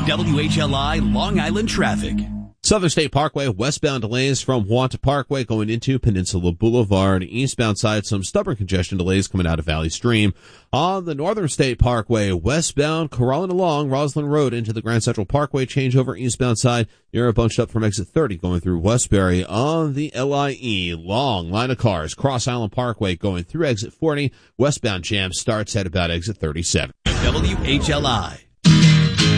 WHLI Long Island traffic. Southern State Parkway, westbound delays from Wanta Parkway going into Peninsula Boulevard. Eastbound side, some stubborn congestion delays coming out of Valley Stream. On the Northern State Parkway, westbound, crawling along Roslyn Road into the Grand Central Parkway. Changeover eastbound side, you're bunched up from exit 30 going through Westbury. On the LIE, long line of cars. Cross Island Parkway going through exit 40. Westbound jam starts at about exit 37. WHLI.